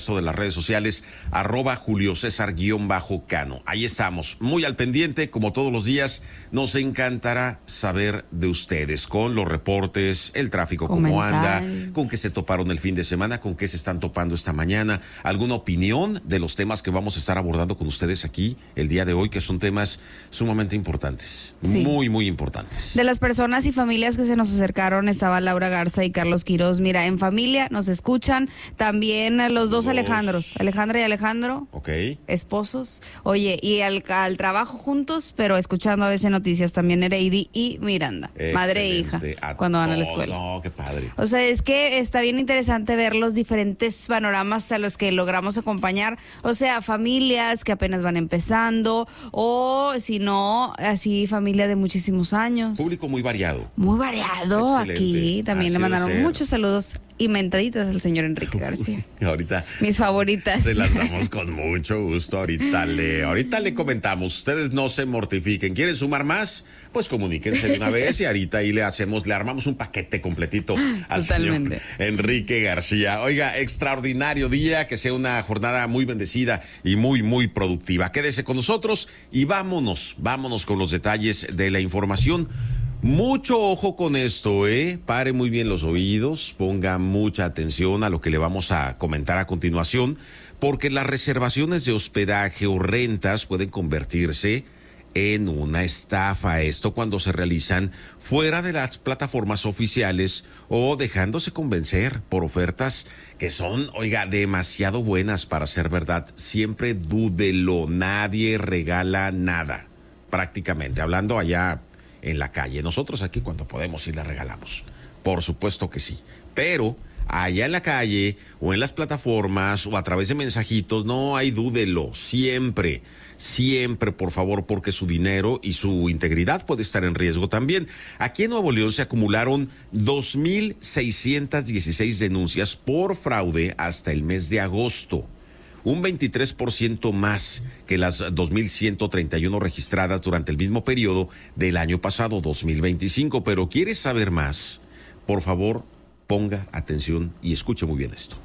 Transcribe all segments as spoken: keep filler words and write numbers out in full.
de las redes sociales, arroba Julio César guión bajo Cano. Ahí estamos, muy al pendiente, como todos los días. Nos encantará saber de ustedes, con los reportes, el tráfico, cómo anda, con qué se toparon el fin de semana, con qué se están topando esta mañana, alguna opinión de los temas que vamos a estar abordando con ustedes aquí el día de hoy, que son temas sumamente importantes, sí. muy, muy importantes. De las personas y familias que se nos acercaron, estaba Laura Garza y Carlos Quiroz. Mira, en familia nos escuchan, también los dos Alejandros, Alejandra y Alejandro, okay. esposos, oye, y al, al trabajo juntos, pero escuchando a veces noticias también Ereidi y Miranda, excelente. Madre e hija, a cuando van a la escuela. No, qué padre. O sea, es que está bien interesante ver los diferentes panoramas a los que logramos acompañar, o sea, familias que apenas van empezando, o si no, así familia de muchísimos años. Público muy variado. Muy variado. Excelente. Aquí, también así le mandaron muchos saludos y mentaditas al señor Enrique García. Ahorita. Mis favoritas. Se las damos con mucho gusto. Ahorita le, ahorita le comentamos. Ustedes no se mortifiquen. ¿Quieren sumar más? Pues comuníquense de una vez y ahorita ahí le hacemos, le armamos un paquete completito al Totalmente. señor Enrique García. Oiga, extraordinario día, que sea una jornada muy bendecida y muy, muy productiva. Quédese con nosotros y vámonos, vámonos con los detalles de la información. Mucho ojo con esto, ¿eh? Pare muy bien los oídos, ponga mucha atención a lo que le vamos a comentar a continuación, porque las reservaciones de hospedaje o rentas pueden convertirse en una estafa. Esto cuando se realizan fuera de las plataformas oficiales o dejándose convencer por ofertas que son, oiga, demasiado buenas para ser verdad. Siempre dúdelo, nadie regala nada, prácticamente, hablando allá en la calle. Nosotros aquí cuando podemos sí le regalamos, por supuesto que sí, pero allá en la calle o en las plataformas o a través de mensajitos, no hay dúdelo, siempre, siempre, por favor, porque su dinero y su integridad puede estar en riesgo también. Aquí en Nuevo León se acumularon dos mil seiscientas dieciséis denuncias por fraude hasta el mes de agosto. Un veintitrés por ciento más que las dos mil ciento treinta y uno registradas durante el mismo periodo del año pasado, dos mil veinticinco. Pero ¿quieres saber más? Por favor, ponga atención y escuche muy bien esto.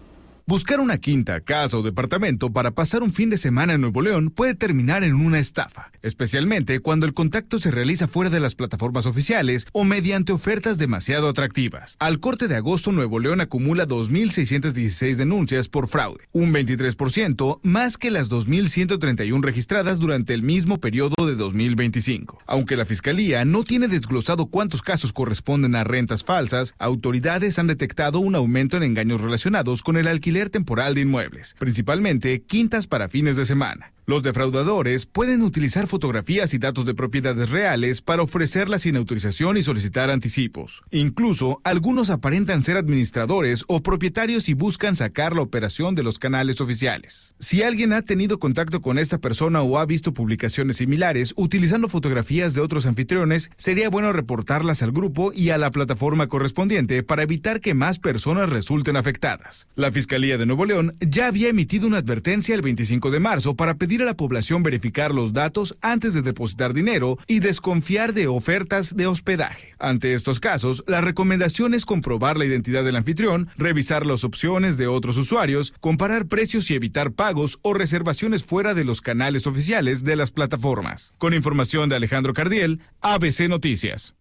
Buscar una quinta, casa o departamento para pasar un fin de semana en Nuevo León puede terminar en una estafa, especialmente cuando el contacto se realiza fuera de las plataformas oficiales o mediante ofertas demasiado atractivas. Al corte de agosto, Nuevo León acumula dos mil seiscientas dieciséis denuncias por fraude, un veintitrés por ciento más que las dos mil ciento treinta y uno registradas durante el mismo periodo de dos mil veinticinco. Aunque la Fiscalía no tiene desglosado cuántos casos corresponden a rentas falsas, autoridades han detectado un aumento en engaños relacionados con el alquiler temporal de inmuebles, principalmente quintas para fines de semana. Los defraudadores pueden utilizar fotografías y datos de propiedades reales para ofrecerlas sin autorización y solicitar anticipos. Incluso, algunos aparentan ser administradores o propietarios y buscan sacar la operación de los canales oficiales. Si alguien ha tenido contacto con esta persona o ha visto publicaciones similares utilizando fotografías de otros anfitriones, sería bueno reportarlas al grupo y a la plataforma correspondiente para evitar que más personas resulten afectadas. La Fiscalía de Nuevo León ya había emitido una advertencia el veinticinco de marzo para pedir a la población verificar los datos antes de depositar dinero y desconfiar de ofertas de hospedaje. Ante estos casos, la recomendación es comprobar la identidad del anfitrión, revisar las opciones de otros usuarios, comparar precios y evitar pagos o reservaciones fuera de los canales oficiales de las plataformas. Con información de Alejandro Cardiel, A B C Noticias.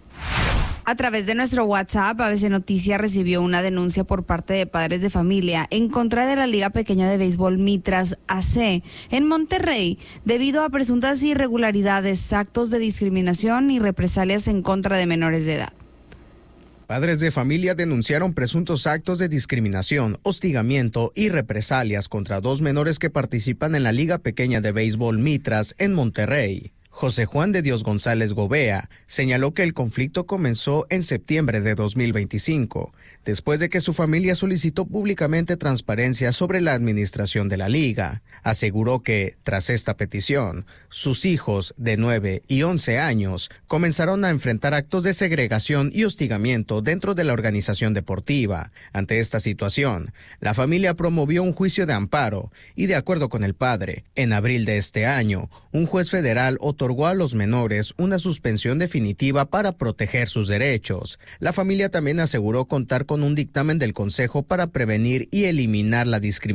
A través de nuestro WhatsApp, A B C Noticias recibió una denuncia por parte de padres de familia en contra de la Liga Pequeña de Béisbol Mitras A C en Monterrey, debido a presuntas irregularidades, actos de discriminación y represalias en contra de menores de edad. Padres de familia denunciaron presuntos actos de discriminación, hostigamiento y represalias contra dos menores que participan en la Liga Pequeña de Béisbol Mitras en Monterrey. José Juan de Dios González Gobea señaló que el conflicto comenzó en septiembre de dos mil veinticinco, después de que su familia solicitó públicamente transparencia sobre la administración de la liga. Aseguró que, tras esta petición, sus hijos de nueve y once años comenzaron a enfrentar actos de segregación y hostigamiento dentro de la organización deportiva. Ante esta situación, la familia promovió un juicio de amparo y, de acuerdo con el padre, en abril de este año, un juez federal otorgó a los menores una suspensión definitiva para proteger sus derechos. La familia también aseguró contar con con un dictamen del Consejo para prevenir y eliminar la discriminación